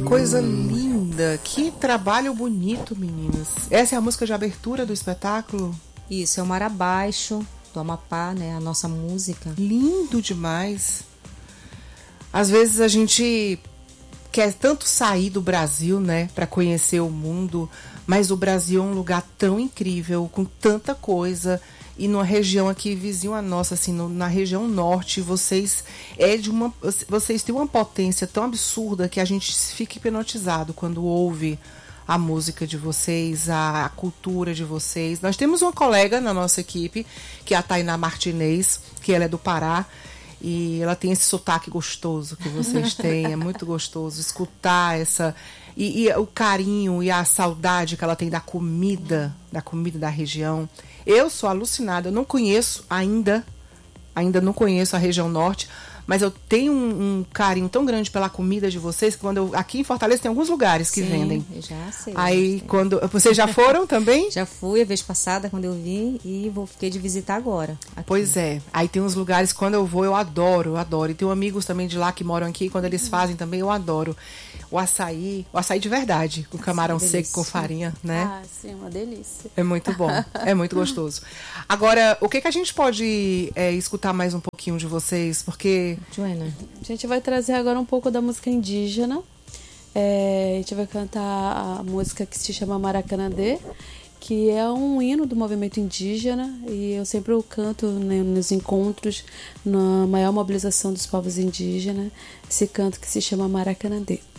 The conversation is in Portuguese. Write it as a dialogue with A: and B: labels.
A: coisa linda, que trabalho bonito, meninas. Essa é a música de abertura do espetáculo?
B: Isso, é o Mar Abaixo, do Amapá, né? A nossa música.
A: Lindo demais. Às vezes a gente quer tanto sair do Brasil, né, para conhecer o mundo, mas o Brasil é um lugar tão incrível, com tanta coisa. E numa região aqui vizinho a nossa, assim, na região norte, vocês têm uma potência tão absurda que a gente fica hipnotizado quando ouve a música de vocês, a cultura de vocês. Nós temos uma colega na nossa equipe, que é a Tainá Martinez, que ela é do Pará, e ela tem esse sotaque gostoso que vocês têm. É muito gostoso escutar essa... E o carinho e a saudade que ela tem da comida da região. Eu sou alucinada, eu não conheço ainda não conheço a região norte, mas eu tenho um carinho tão grande pela comida de vocês, que aqui em Fortaleza tem alguns lugares que vendem.
B: Eu já sei.
A: Aí, vocês já foram também?
B: Já fui a vez passada, quando eu vim, e fiquei de visitar agora. Aqui.
A: Pois é. Aí tem uns lugares, quando eu vou, eu adoro. E tenho amigos também de lá que moram aqui, quando eles fazem também, eu adoro. O açaí de verdade, com camarão seco, com farinha, né?
C: Ah, sim, uma delícia.
A: É muito bom, é muito gostoso. Agora, o que a gente pode escutar mais um pouquinho de vocês? Porque...
B: Joana,
C: a gente vai trazer agora um pouco da música indígena. A gente vai cantar a música que se chama Maracanã-Dê, que é um hino do movimento indígena, e eu sempre o canto, né, nos encontros, na maior mobilização dos povos indígenas, esse canto que se chama Maracanã-Dê.